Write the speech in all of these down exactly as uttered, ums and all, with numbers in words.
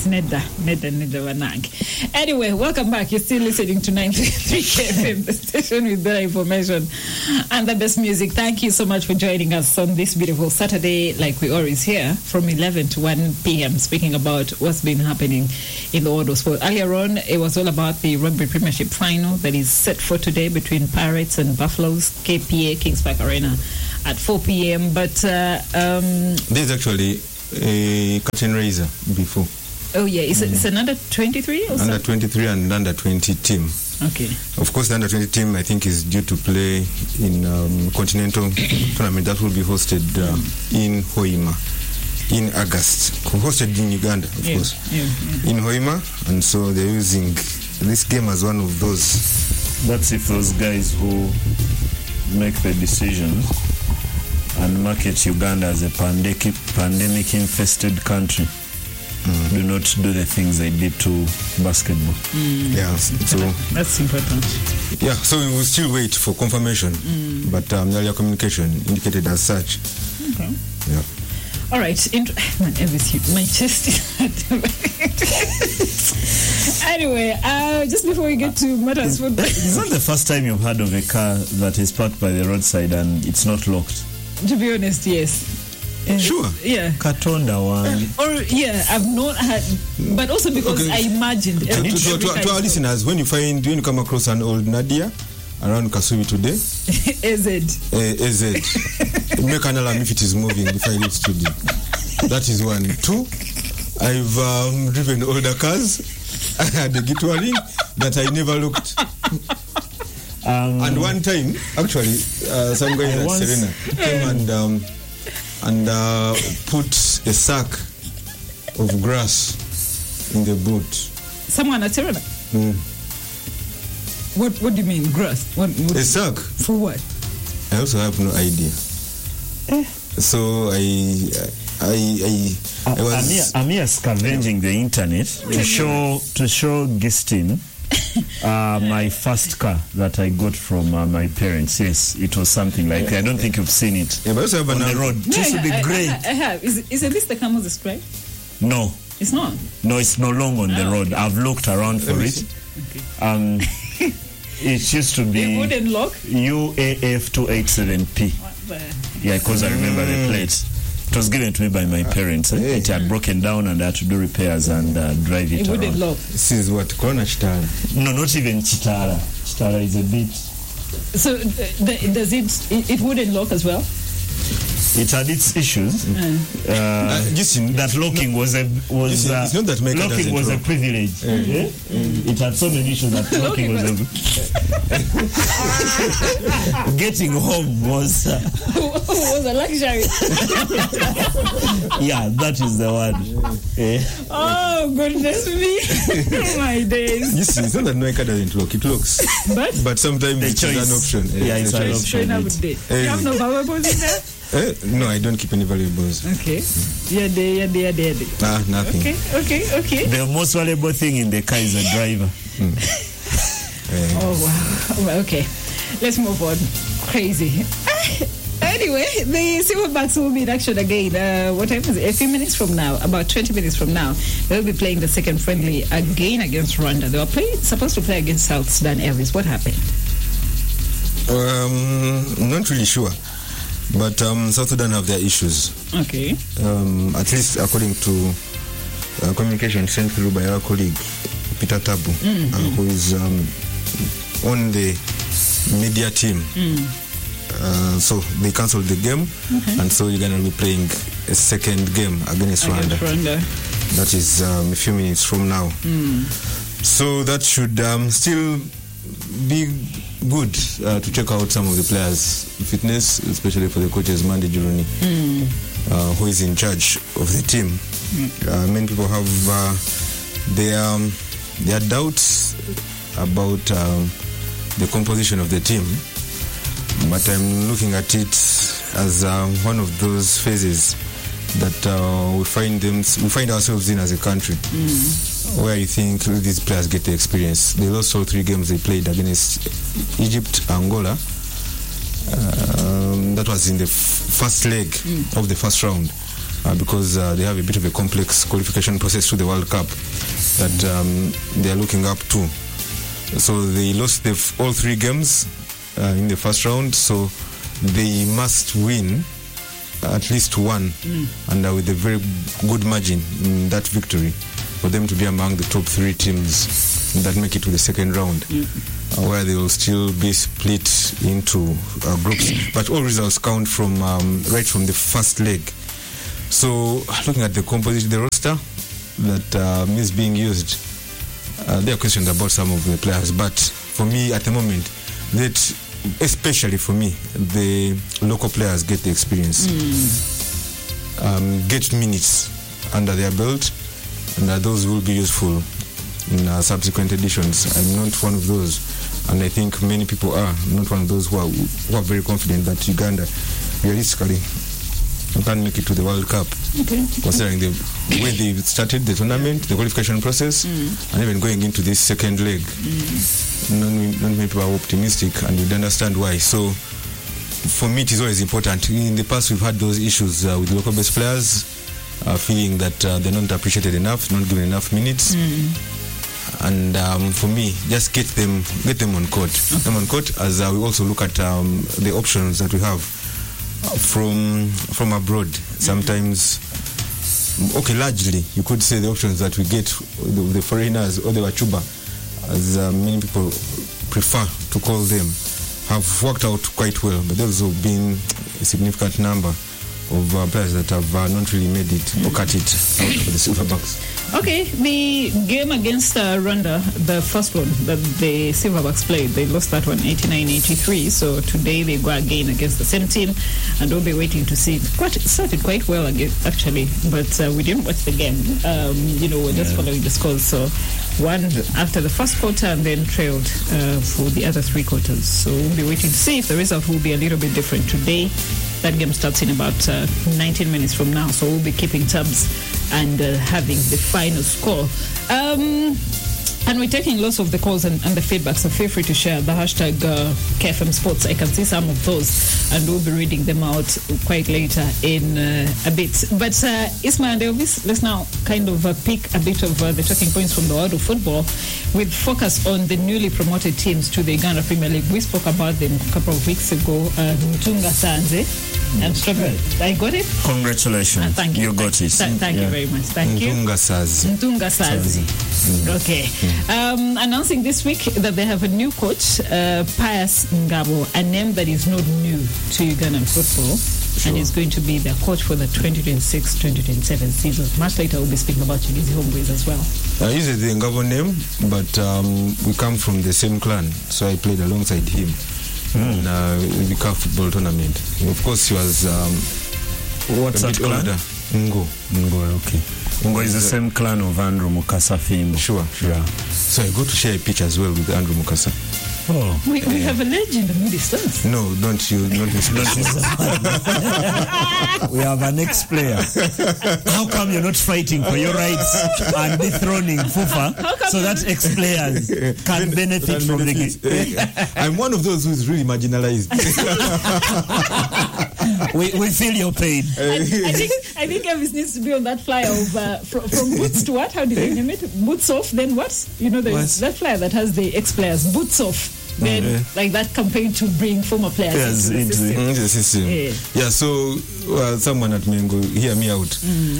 Neda, Neda, Neda Wanag. Anyway, welcome back. You're still listening to ninety-three K F M, the station with better information and the best music. Thank you so much for joining us on this beautiful Saturday, like we always hear, from eleven to one p.m., speaking about what's been happening in the world of sport. Earlier on, it was all about the Rugby Premiership final that is set for today between Pirates and Buffaloes, K P A, Kings Park Arena, at four p.m. But uh, um, there's actually a curtain raiser before. Oh yeah, it's, mm. a, it's an under twenty-three or under twenty-three and under twenty team. Okay. Of course, the under twenty team I think is due to play in um, continental tournament that will be hosted uh, in Hoima in August. Hosted in Uganda, of yeah, course. Yeah, yeah. In Hoima, and so they're using this game as one of those. That's if those guys who make the decision and market Uganda as a pandemic, pandemic infested country mm. do not do the things they did to basketball. Mm. Yeah, so that's important. Yeah, so we will still wait for confirmation, mm. but um, earlier communication indicated as such. Okay. Yeah. All right. Int- Man, everything. My chest is Anyway, uh, just before we get to matters football. It's not the first time you've heard of a car that is parked by the roadside and it's not locked. To be honest, yes. Uh, sure. Yeah. Katonda one. Or, yeah, I've not had, but also because okay. I imagined. To, to, to, to, to our listeners, when you find, when you come across an old Nadia around Kasubi today, A Z. Uh, A Z. Make an alarm if it is moving before I leave studio. That is one. Two, I've um, driven older cars. I had a guitar ring that I never looked. Um, and one time, actually, uh, some guy at Serena came and um, and uh, put a sack of grass in the boot. Someone at Serena? Mm. What What do you mean, grass? What, what a sack. For what? I also have no idea. Eh. So I, I, I, I was. I'm here scavenging the internet to show to show Gistin uh, my first car that I got from uh, my parents. Yes, it was something like I don't think you've seen it. Yeah, but also have on an the road. No, it used to be I, great. I, I have. Is, isn't this the Camel Describe? No. It's not? No, it's no longer on oh, the road. Okay. I've looked around for it. Okay. Um, it used to be a wooden lock? U A F two eighty-seven P. Yeah, because I remember mm. the plate. It was given to me by my parents. Uh, it had broken down and I had to do repairs and uh, drive it a around. Wooden lock. This is what? Corona Chitara? No, not even Chitara. Chitara is a bit... So, uh, the, does it, it... It wouldn't lock as well? It had its issues. Mm. Uh, uh, listen, that locking no, was a was listen, uh, it's not that locking was rock. a privilege. Mm. Yeah? Mm. It had so many issues that locking was a getting home was uh, was a luxury. Yeah, that is the word. Yeah. Oh goodness me! My days. Listen, it's not that no car doesn't lock; it locks. But but sometimes the it's choice. an option. Yeah, it's, it's an option. option. You have no valuables in there. Uh, no, I don't keep any valuables. Okay. Yeah, there, yeah, there, there. Ah, nothing. Okay, okay, okay. The most valuable thing in the car is the driver. Mm. uh, oh, wow. Okay. Let's move on. Crazy. Anyway, the Silverbacks will be in action again. Uh, what time is it? A few minutes from now, about twenty minutes from now, they'll be playing the second friendly again against Rwanda. They were play, supposed to play against South Sudan Airways. What happened? Um, not really sure. But um, South Sudan have their issues. Okay. Um, at least according to uh, communication sent through by our colleague Peter Tabu, mm-hmm. uh, who is um, on the media team. Mm. Uh, so they cancelled the game, okay. And so you're going to be playing a second game against, against Rwanda. Rwanda. That is um, a few minutes from now. Mm. So that should um, still be good uh, to check out some of the players' fitness, especially for the coaches, Mandi Juruni, mm. uh, who is in charge of the team. Mm. Uh, many people have uh, their, um, their doubts about um, the composition of the team, but I'm looking at it as uh, one of those phases that uh, we find them, we find ourselves in as a country. Mm. Where you think these players get the experience. They lost all three games they played against Egypt, Angola. Um, that was in the f- first leg mm. of the first round. uh, because uh, they have a bit of a complex qualification process to the World Cup that um, they are looking up to. So they lost the f- all three games uh, in the first round, so they must win at least one, mm. and uh, with a very good margin in that victory for them to be among the top three teams that make it to the second round, mm. uh, where they will still be split into uh, groups. But all results count from um, right from the first leg. So looking at the composition, the roster that um, is being used, uh, there are questions about some of the players, but for me at the moment, that especially for me, the local players get the experience, mm. um, get minutes under their belt, and uh, those will be useful in uh, subsequent editions. I'm not one of those, and I think many people are not one of those who are, who are very confident that Uganda realistically can make it to the World Cup, okay. considering the way they started the tournament, the qualification process, mm. and even going into this second leg. Mm. Not, not many people are optimistic, and you'd understand why. So, for me, it is always important. In the past, we've had those issues uh, with local-based players, uh, feeling that uh, they're not appreciated enough, not given enough minutes. Mm. And um, for me, just get them, get them on court. Okay. Them on court, as uh, we also look at um, the options that we have from from abroad. Sometimes, okay, largely you could say the options that we get, the, the foreigners or the Wachuba, as uh, many people prefer to call them, have worked out quite well. But there's also been a significant number of uh, players that have uh, not really made it or cut it out for the Silverbacks. Okay, the game against uh, Rwanda, the first one that the Silverbacks played, they lost that one eighty-nine eighty-three. So today they go again against the same team, and we'll be waiting to see. Quite, it started quite well again, actually, but uh, we didn't watch the game. Um, you know, we're just yeah. following the scores. So one after the first quarter, and then trailed uh, for the other three quarters. So we'll be waiting to see if the result will be a little bit different today. That game starts in about uh, nineteen minutes from now, so we'll be keeping tabs and uh, having the final score. Um, and we're taking lots of the calls and, and the feedback, so feel free to share the hashtag uh, K F M Sports. I can see some of those, and we'll be reading them out quite later in uh, a bit. But uh, Ismail and Elvis, let's now kind of uh, pick a bit of uh, the talking points from the world of football, with focus on the newly promoted teams to the Uganda Premier League. We spoke about them a couple of weeks ago. Uh, Mtunga Sanze and Strawberry. I got it? Congratulations. Uh, thank you. You got it. Th- thank yeah. you very much. Thank you. Mtunga Sazi. Mtunga Sazi. Mm. Okay. Mm. Um, announcing this week that they have a new coach, uh, Pius Ngabo, a name that is not new to Ugandan football. Sure. And is going to be their coach for the twenty twenty-six twenty twenty-seven season. Much later, we'll be speaking about Chigizi Homeboys as well. Uh, he's the Ngabo name, but um, we come from the same clan, so I played alongside him mm. in uh, the C A F football tournament. Of course, he was um, what's that clan? Older. Ngo. Ngo, okay. Ngo is the same clan of Andrew Mukasa Fimbo. Sure, sure. Yeah. So I go to share a pitch as well with Andrew Mukasa. Oh, we, we have a legend in this dance. No, don't you? Not this We have an ex-player. How come you're not fighting for your rights and dethroning Fufa so that ex-players can benefit from the game? I'm one of those who's really marginalized. we, we feel your pain. I, I think I think Elvis needs to be on that flyer of uh, from, from boots to what? How did they name it? Boots off. Then what? You know, there's that flyer that has the ex-players. Boots off. Then, okay. like that campaign to bring former players yes, into, the into, the, into the system. Yeah, yeah so uh, someone at Mengo, hear me out. Mm.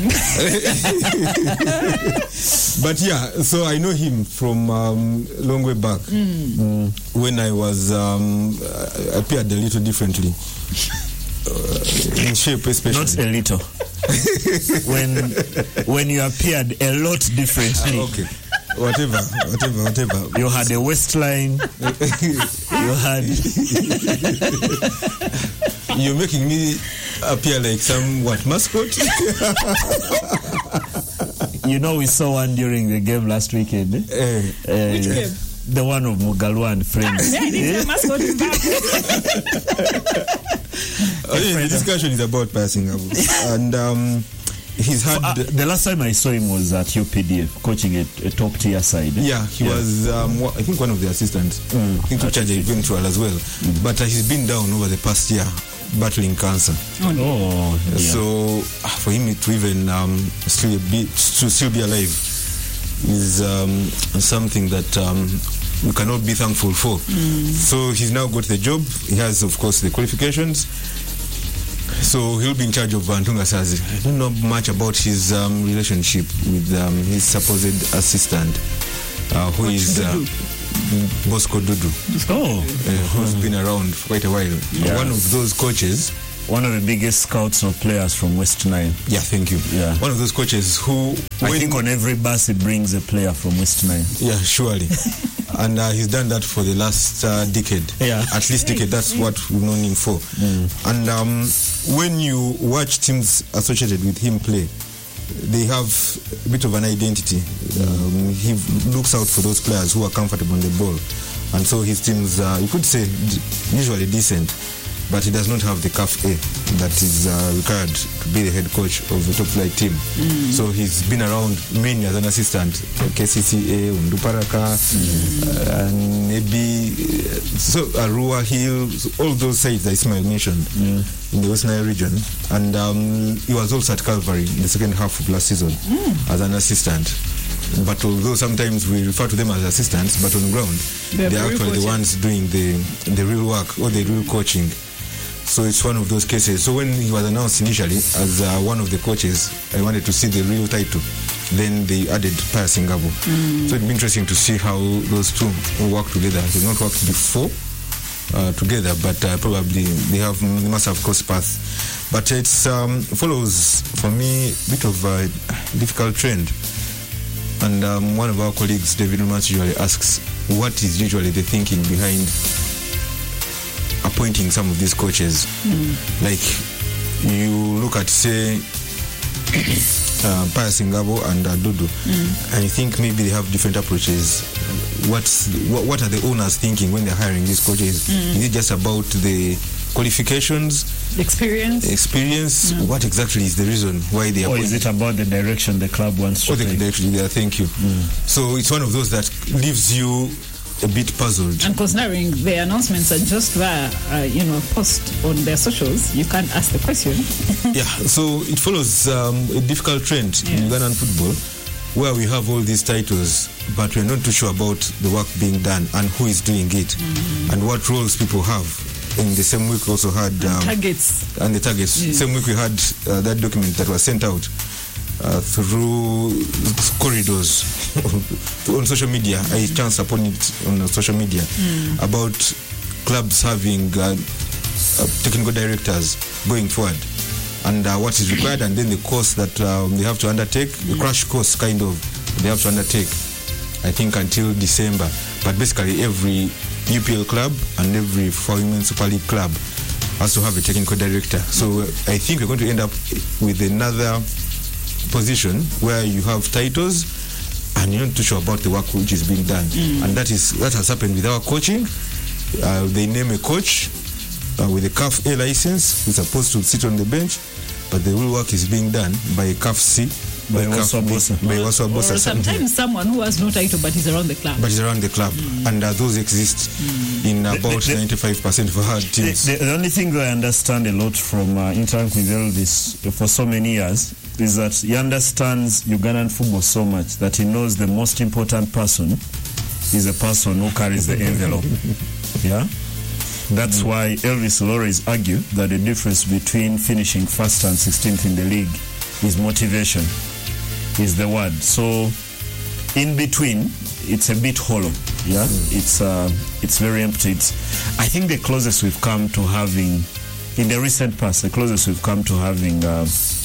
But yeah, so I know him from um, long way back mm. Mm. when I was um, I appeared a little differently. Uh, in shape, especially. Not a little. when when you appeared a lot differently. Uh, okay. Whatever, whatever, whatever. You had a waistline. You had. You're making me appear like some what mascot? You know, we saw one during the game last weekend. Eh? Uh, uh, Which game? The one of Mugalu and friends. Yeah, yeah. Mascot is back. Oh, yeah, the discussion is about passing up, and um. He's had uh, the last time I saw him was at U P D F coaching a, a top tier side. Yeah, he yeah. was um, I think one of the assistants. Mm. I think to charge eventual as well. Mm. But uh, he's been down over the past year battling cancer. Oh, no. Oh, yeah. So for him to even um, still be to still be alive is um, something that um, we cannot be thankful for. Mm. So he's now got the job. He has, of course, the qualifications. So he'll be in charge of Ntunga Sazi. I don't know much about his um, relationship with um, his supposed assistant, uh, who is uh, Bosco Dudu, Oh, uh, who's been around for quite a while. Yeah. One of those coaches. one of the biggest scouts of players from West Nile. Yeah, thank you. Yeah. One of those coaches who, I when- think on every bus it brings a player from West Nile. yeah, surely, and uh, he's done that for the last uh, decade. Yeah. At least decade. That's what we've known him for. And um, when you watch teams associated with him play, they have a bit of an identity. Um, he looks out for those players who are comfortable on the ball, and so his teams, uh, you could say, d- usually decent. But he does not have the C A F A that is uh, required to be the head coach of a top flight team. Mm. So he's been around mainly as an assistant, K C C A, Unduparaka, mm. uh, and maybe uh, so Arua Hill, so all those sites that Ismail mentioned mm. in the West Nile region. And um, he was also at Calvary in the second half of last season mm. as an assistant. But although sometimes we refer to them as assistants, but on the ground, They're they're the real actually the coaches. ones doing the the real work or the real coaching. So it's one of those cases. So when he was announced initially as uh, one of the coaches, I wanted to see the real title. Then they added Pius Ngabo. Mm. So it'd be interesting to see how those two will work together. They've not worked before uh, together, but uh, probably they have they must have crossed paths. But it's um, follows for me a bit of a difficult trend. And um, one of our colleagues, David Romans, usually asks, what is usually the thinking behind appointing some of these coaches? Mm. Like, you look at, say, uh, Pius Ngabo and uh, Dudu, mm. and you think maybe they have different approaches. What's what, what are the owners thinking when they're hiring these coaches? Mm. Is it just about the qualifications, Experience. experience? Mm. What exactly is the reason why they are? Or is it about the direction the club wants to Oh, the take? direction there. Thank you. Mm. So it's one of those that leaves you a bit puzzled. And considering the announcements are just via, uh, you know, post on their socials, you can't ask the question. Yeah. So it follows um, a difficult trend Yeah. in Ugandan football, where we have all these titles, but we're not too sure about the work being done and who is doing it, mm. and what roles people have. In the same week, we also had um, Targets. and the targets. Yeah. Same week, we had uh, that document that was sent out uh, through corridors on social media. I chanced upon it on uh, social media mm. about clubs having uh, uh, technical directors going forward, and uh, what is required, and then the course that um, they have to undertake, the crash course kind of they have to undertake, I think until December. But basically every U P L club and every foreign Super League club has to have a technical director. So uh, I think we're going to end up with another position where you have titles and you're not too sure about the work which is being done. Mm. And that is that has happened with our coaching. Uh, they name a coach uh, with a C A F A license who's supposed to sit on the bench, but the real work is being done by a C A F C, By a Waso C A F B, Bosa. by Waso Or Bosa. sometimes someone who has no title but is around the club. But it's around the club, mm. and uh, those exist mm. in about The- the- ninety-five percent of our The, teams. the, the only thing that I understand a lot from uh, interacting with Elvis for so many years is that he understands Ugandan football so much that he knows the most important person is the person who carries the envelope. Yeah? That's mm-hmm. why Elvis will always argue that the difference between finishing first and sixteenth in the league is motivation, is the word. So in between, it's a bit hollow. Yeah, mm. it's uh, it's very empty. It's, I think the closest we've come to having, in the recent past, the closest we've come to having uh,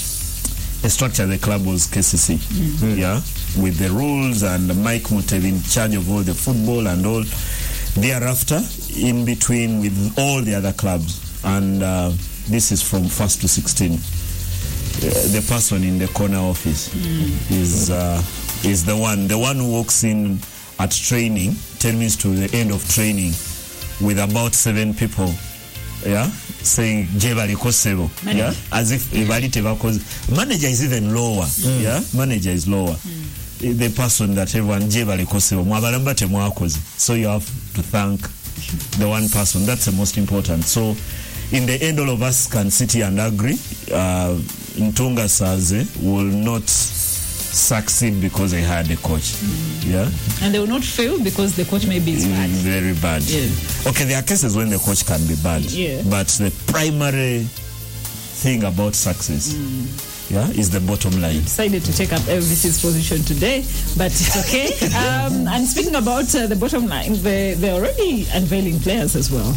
a structure the club was K C C. Mm. Yeah, with the rules and Mike Mutev in charge of all the football and all. Thereafter, in between with all the other clubs, and uh, this is from first to sixteen. Uh, the person in the corner office mm. is uh, is the one the one who walks in at training, ten minutes to the end of training, with about seven people, yeah, saying je baliko sebo, yeah, as if bali tebakoze. Manager is even lower, mm. yeah, manager is lower. Mm. The person that everyone je baliko sebo mwabalamba temwakoze, so you have to thank the one person. That's the most important. So in the end, all of us can sit here and agree. Uh, Ntunga Saze will not succeed because they had a coach. Mm. Yeah. And they will not fail because the coach maybe is bad. Mm, very bad. Yeah. Okay, there are cases when the coach can be bad. Yeah. But the primary thing about success, mm. yeah, is the bottom line. Decided to take up L V C's position today, but it's okay. um, and speaking about uh, the bottom line, they, they're already unveiling players as well.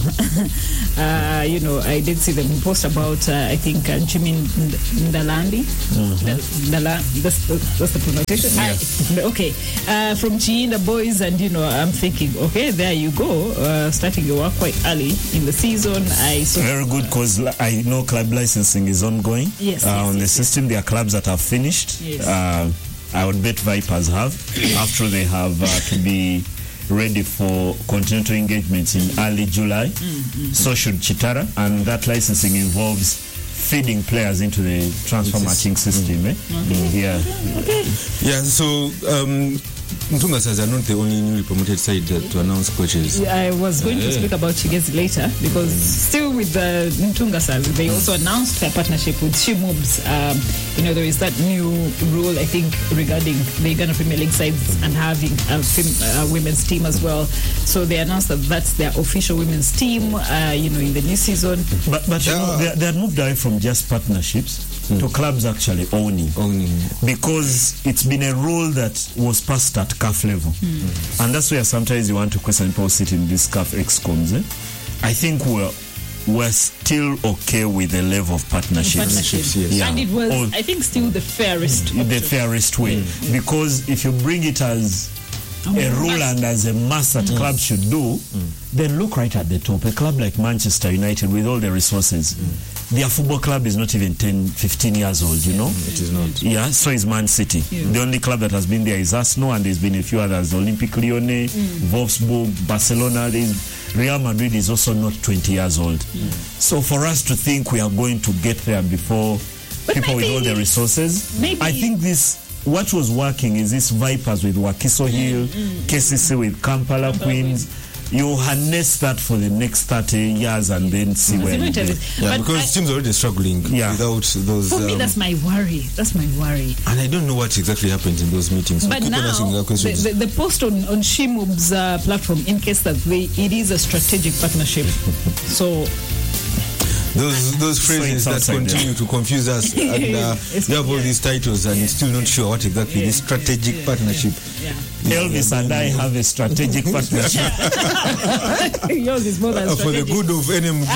uh, you know, I did see them post about, uh, I think, uh, Jimmy Ndalandi. Mm-hmm. Ndala, that's, that's the pronunciation. Yeah. I, okay. Uh, from Chiinda Boys, and, you know, I'm thinking, okay, there you go. Uh, starting your work quite early in the season. I saw Very good, because I know club licensing is ongoing. Yes, uh, yes, on yes, the yes. system. There are clubs that have finished. Yes. Uh, I would bet Vipers have, after they have uh, to be ready for continental engagements in early July. Mm-hmm. So should Chitara, and that licensing involves feeding players into the transfer matching system. Mm-hmm. Eh? Okay. Yeah. Okay. Yeah, so um, Ntunga says are not the only newly promoted side uh, to announce coaches. Yeah, I was going yeah. to speak about Chigezi later, because still with the Ntunga Stars, they also announced their partnership with Shimubs. Um, you know, there is that new rule, I think, regarding the Uganda Premier League sides and having a fem- uh, women's team as well. So they announced that that's their official women's team, uh, you know, in the new season. But, but you Yeah. know, they, they had moved away from just partnerships mm. to clubs actually owning. Owning. Because it's been a rule that was passed at C A F level. Mm. And that's where sometimes you want to question people sitting in these C A F ex-coms. Eh? I think we're, we're still okay with the level of partnerships. Partnerships, yes. Yeah. And it was, Or I think, still the fairest the option. fairest way. Mm. Because if you bring it as Oh, a rule must. and as a must that mm. clubs should do, mm. then look right at the top. A club like Manchester United with all the resources, mm. their football club is not even ten, fifteen years old, you know? It is not. Yeah, so is Man City. Yeah. The only club that has been there is Arsenal, and there's been a few others. Olympique Lyon, mm. Wolfsburg, Barcelona. There's, Real Madrid is also not twenty years old. Mm. So for us to think we are going to get there before But people with maybe- all the resources, maybe- I think this... What was working is this Vipers with Wakiso Hill, mm, K C C with Kampala, Kampala Queens. You harness that for the next thirty years and then see where See it what it goes. is. Yeah, But because I- teams are already struggling Yeah. without those. for me, um, that's my worry. That's my worry. and I don't know what exactly happens in those meetings. So But keep on now, asking that the, questions. the, the post on, on Shimub's uh, platform, in case that they, it is a strategic partnership. So, Those those So phrases it's that outside continue to confuse us, and uh, It's- you have all yeah. these titles, and you're still not sure what exactly Yeah. this strategic Yeah. partnership. yeah. Elvis and I have a strategic partnership. Yours is more than Uh, for the strategic. good of N M G.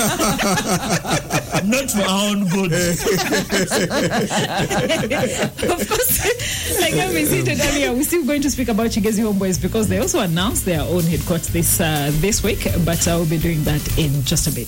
Not for our own good. Of course, like I we stated earlier, we're still going to speak about Chigezi Homeboys because they also announced their own head coach this uh, this week, but I'll be doing that in just a bit.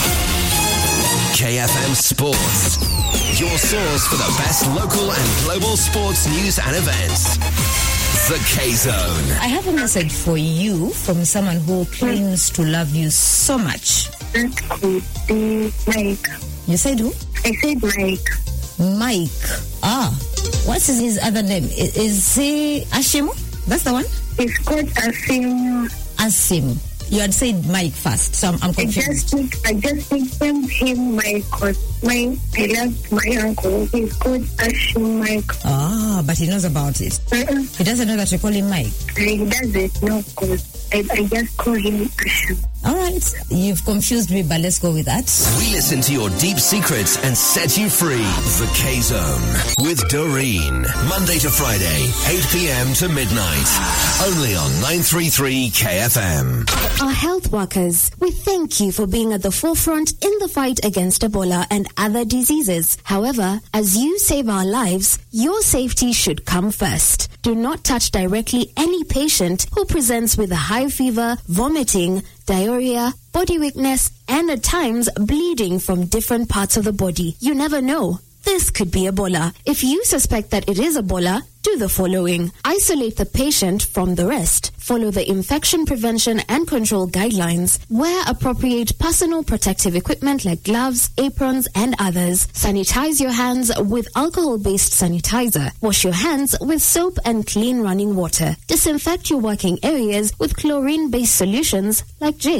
K F M Sports, your source for the best local and global sports news and events. The K-Zone. I have a message for you from someone who claims to love you so much. That could be Mike. You said who? I said Mike. Mike. Ah. What's his, his other name? Is, is he Ashimo? That's the one? It's called Asim. Asim. You had said Mike first, so I'm, I'm I confused. just think I just nicknamed him Mike because my I loved my uncle. He's called Ashim Mike. Ah, but he knows about it. Uh-uh. He doesn't know that you call him Mike. He doesn't know because I, I just call him Ashim. All right. You've confused me, but let's go with that. We listen to your deep secrets and set you free. The K-Zone with Doreen. Monday to Friday, eight p.m. to midnight. Only on nine thirty-three K F M. Our health workers, we thank you for being at the forefront in the fight against Ebola and other diseases. However, as you save our lives, your safety should come first. Do not touch directly any patient who presents with a high fever, vomiting, diarrhea, body weakness, and at times bleeding from different parts of the body. You never know. This could be Ebola. If you suspect that it is Ebola, do the following. Isolate the patient from the rest. Follow the infection prevention and control guidelines. Wear appropriate personal protective equipment like gloves, aprons, and others. Sanitize your hands with alcohol-based sanitizer. Wash your hands with soap and clean running water. Disinfect your working areas with chlorine-based solutions like Jik.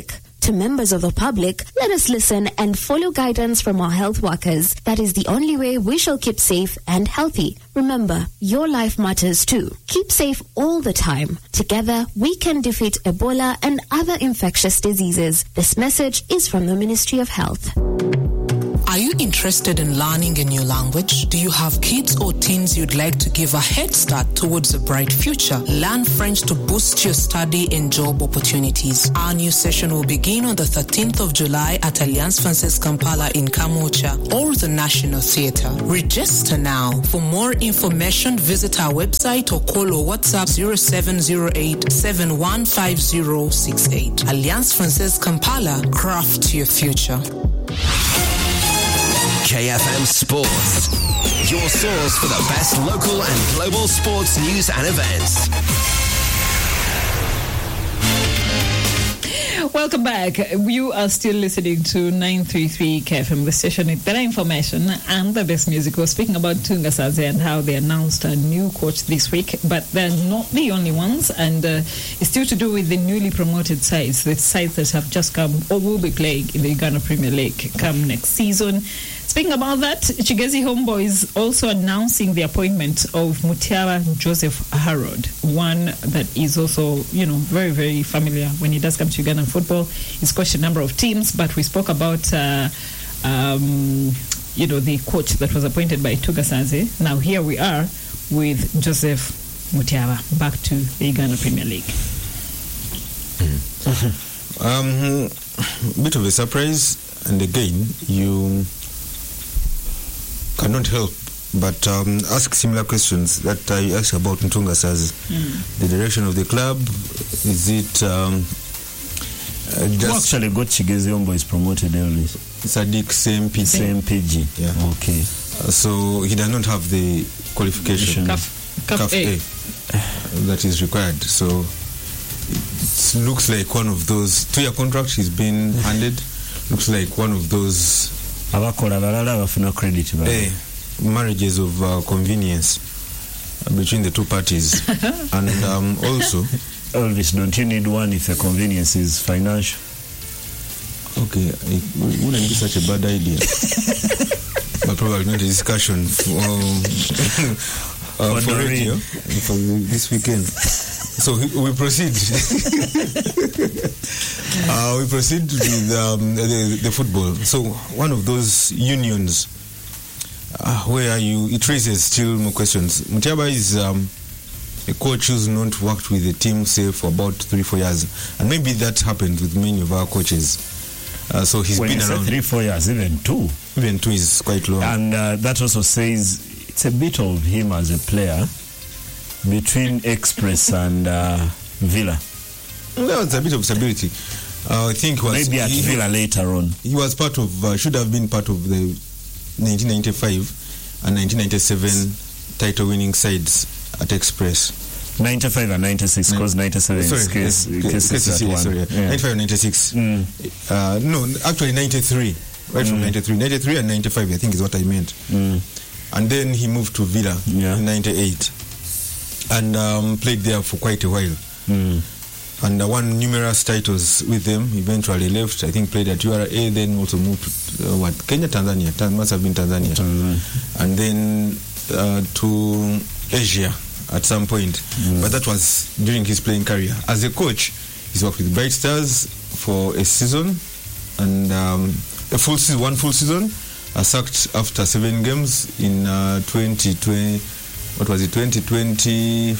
To members of the public, let us listen and follow guidance from our health workers. That is the only way we shall keep safe and healthy. Remember, your life matters too. Keep safe all the time. Together, we can defeat Ebola and other infectious diseases. This message is from the Ministry of Health. Are you interested in learning a new language? Do you have kids or teens you'd like to give a head start towards a bright future? Learn French to boost your study and job opportunities. Our new session will begin on the thirteenth of July at Alliance Francaise Kampala in Kamucha or the National Theatre. Register now. For more information, visit our website or call or WhatsApp zero seven zero eight, seven one five zero six eight. Alliance Francaise Kampala, craft your future. K F M Sports, your source for the best local and global sports news and events. Welcome back. You are still listening to nine three three K F M, the station with better information and the best music. We're speaking about Tunga Saze and how they announced a new coach this week, but they're not the only ones, and uh, it's still to do with the newly promoted sides, the sides that have just come or will be playing in the Uganda Premier League come next season. Speaking about that, Chigezi Homeboys also announcing the appointment of Mutiara Joseph Harrod, one that is also, you know, very, very familiar when he does come to Ugandan football. He's coached a number of teams, but we spoke about, uh, um, you know, the coach that was appointed by Tunga Saze. Now here we are with Joseph Mutiara back to the Uganda Premier League. Um, bit of a surprise, and again, you cannot help but um, ask similar questions that I asked about Ntunga Saze. Mm. The direction of the club, is it um, uh, just... Who actually got Chigezi Homeboys promoted early? Sadiq, same P G. Same P G, yeah. Okay. Uh, so he does not have the qualification. Caf, Caf A. A that is required. So it looks like one of those two-year contracts he's been handed. Looks like one of those abakola balala bafuna credit ba eh marriages of uh, convenience uh, between the two parties. And um, also Elvis, don't you need one if the convenience is financial? Okay, it wouldn't be such a bad idea. But probably not a discussion for, um, uh, for radio for this weekend. So we proceed. uh, we proceed with um, the, the football. So one of those unions uh, where you it raises still more questions. Mutiaba is um, a coach who's not worked with the team, say, for about three, four years, and maybe that happened with many of our coaches. Uh, so he's when been around three, four years, even two, even two is quite long. And uh, that also says it's a bit of him as a player. Between Express and uh, Villa. Well, it's a bit of stability. Uh, I think was maybe at he, Villa later on. He was part of, uh, should have been part of the nineteen ninety-five and nineteen ninety-seven title-winning sides at Express. ninety-five and ninety-six, because ninety-seven sorry, is case, yes, case, case sorry, one. sorry, yeah. ninety-five and ninety-six. Mm. Uh, no, actually ninety-three. Right mm. from ninety-three. ninety-three and ninety-five, I think, is what I meant. Mm. And then he moved to Villa yeah. in ninety-eight. And um, played there for quite a while. Mm. And uh, won numerous titles with them. Eventually left. I think played at U R A, then also moved to uh, what Kenya, Tanzania. Tan- must have been Tanzania. Tanzania. And then uh, to Asia at some point. Mm. But that was during his playing career. As a coach, he's worked with Bright Stars for a season, and um, a full season, one full season. Uh, sacked after seven games in uh, twenty twenty. What was it? twenty twenty-four.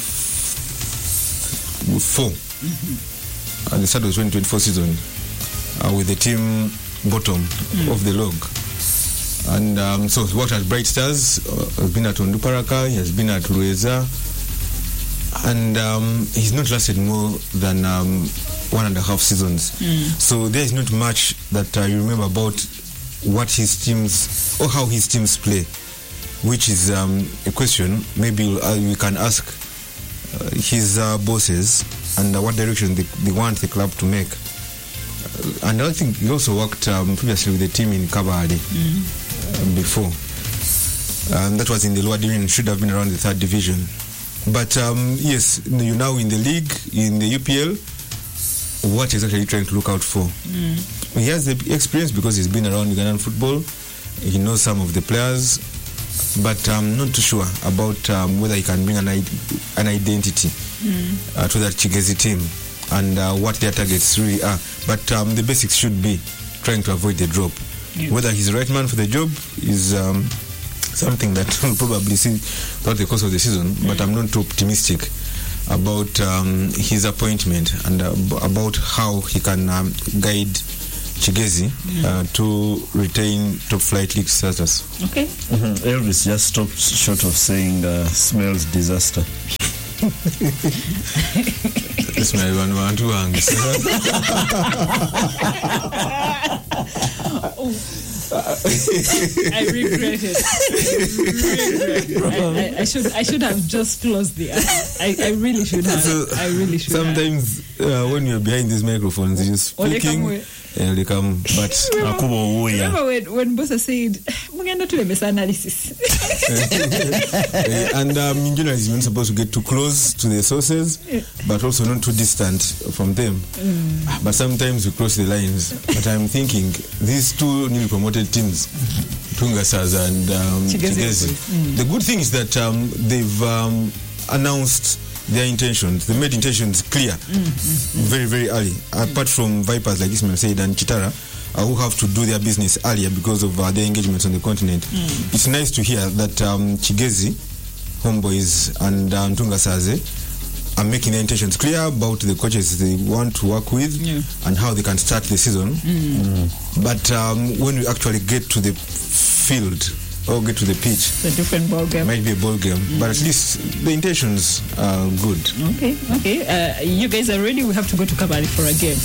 Mm-hmm. At the start of the twenty twenty-four season, uh, with the team bottom mm. of the log. And um, so he worked at Bright Stars, uh, has been at Onduparaka, he has been at Rueza, and um, he's not lasted more than um, one and a half seasons. Mm. So there is not much that uh, you remember about what his teams, or how his teams play, which is um, a question maybe uh, we can ask uh, his uh, bosses and uh, what direction they, they want the club to make. Uh, and I think he also worked um, previously with the team in Kabade mm-hmm. uh, before. Um, that was in the lower division, should have been around the third division. But um, yes, you're now in the league, in the U P L. what he's actually trying to look out for. Mm. He has the experience because he's been around Ugandan football. He knows some of the players, but I'm not too sure about um, whether he can bring an, an identity mm. uh, to that Chigezi team and uh, what their targets really are. But um, the basics should be trying to avoid the drop. Yeah. Whether he's the right man for the job is um, something that we'll probably see throughout the course of the season, mm. but I'm not too optimistic about um, his appointment and uh, about how he can um, guide Chigezi mm. uh, to retain top flight league status. Okay. Mm-hmm. Elvis just stopped short of saying uh, smells disaster. This may one one two hangs. I regret it. I, regret. I, I should I should have just closed the app. I, I really should have. So, I really should sometimes have. Uh, when you're behind these microphones, you're speaking and they come, but remember when, when Bosa said Mugenda to a analysis. And um, in journalism, you're not supposed to get too close to the sources, but also not too distant from them. Mm. But sometimes we cross the lines. But I'm thinking these two newly promoted teams, Tunga Stars and um, Chigezi, mm. the good thing is that um, they've um, announced their intentions. They made intentions clear mm-hmm. very, very early. Mm-hmm. Apart from Vipers, like Ismail said, and Chitara, uh, who have to do their business earlier because of uh, their engagements on the continent. Mm. It's nice to hear that um, Chigezi, Homeboys, and um, Tunga Stars are making their intentions clear about the coaches they want to work with yeah. and how they can start the season. Mm. Mm. But um, when we actually get to the field, or get to the pitch, it's a different ball game. Might be a ball game, mm. but at least the intentions are good. Okay, okay. Uh, you guys are ready? We have to go to Kabale for a game.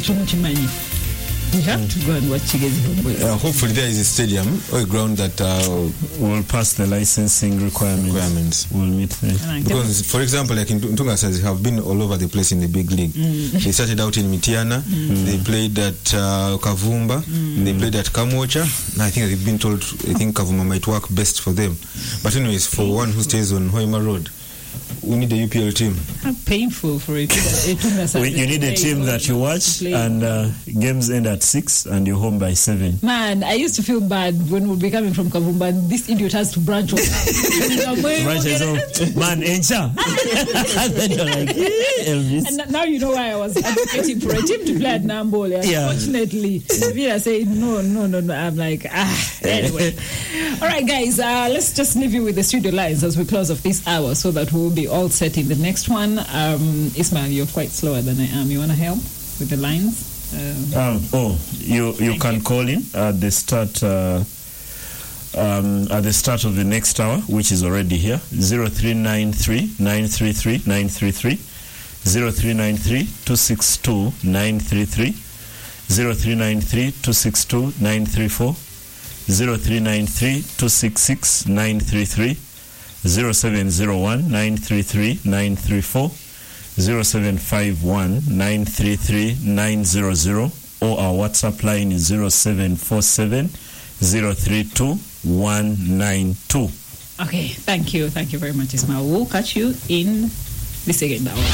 We have mm. to go and watch Chigezi Homeboys. Uh, hopefully there is a stadium or a ground that uh, will pass the licensing requirements. requirements. We'll meet there. Because, for example, like in Tunga Stars have been all over the place in the big league. Mm. They started out in Mitiana. Mm. They played at uh, Kavumba. Mm. They played at Kamocha. I think they've been told, I think Kavumba might work best for them. But anyways, for one who stays on Hoima Road, we need a U P L team. How painful for it. You need a team that you watch and uh, games end at six and you're home by seven. Man, I used to feel bad when we'd be coming from Kavumba and this idiot has to branch off. Branches off. Man, Encha. And then you're like, Elvis. And now you know why I was advocating for a team to play at Nambole. Yeah. Unfortunately, Vila said, no, no, no, no. I'm like, ah, anyway. All right, guys, uh, let's just leave you with the studio lines as we close off this hour so that we'll be all set in the next one. Um, Ismail, you're quite slower than I am. You want to help with the lines? Um, um, oh, you you can you. call in at the start uh, um, at the start of the next hour, which is already here. Zero three nine three nine three three nine three three, zero three nine three two six two nine three three, zero three nine three two six two nine three four, zero three nine three two six six nine three three. zero seven zero one nine three three nine three four, zero seven five one nine three three nine zero zero, or our WhatsApp line is zero seven four seven zero three two one nine two. Okay, thank you. Thank you very much, Ismail. We'll catch you in the second hour.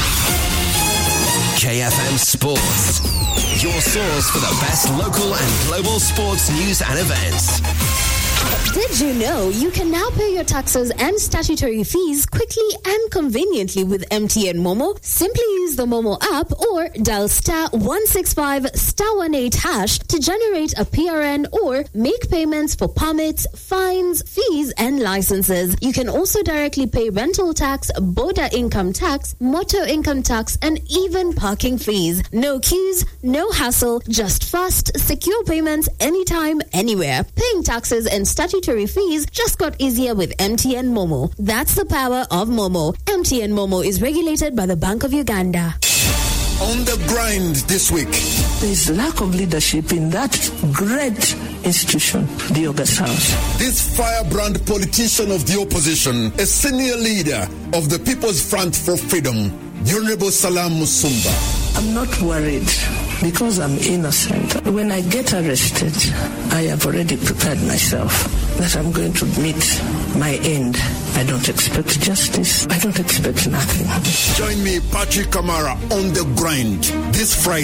K F M Sports, your source for the best local and global sports news and events. Did you know you can now pay your taxes and statutory fees quickly and conveniently with M T N Momo? Simply use the Momo app or dial star one six five star one eight hash to generate a P R N or make payments for permits, fines, fees, and licenses. You can also directly pay rental tax, border income tax, motor income tax, and even parking fees. No queues, no hassle, just fast, secure payments anytime, anywhere. Paying taxes and statutory fees just got easier with M T N Momo. That's the power of Momo. M T N Momo is regulated by the Bank of Uganda. On the grind this week. There's lack of leadership in that great institution, the August House. This firebrand politician of the opposition, a senior leader of the People's Front for Freedom, the Honorable Salam Musumba. I'm not worried because I'm innocent. When I get arrested, I have already prepared myself that I'm going to meet my end. I don't expect justice. I don't expect nothing. Join me, Patrick Kamara, on the grind this Friday.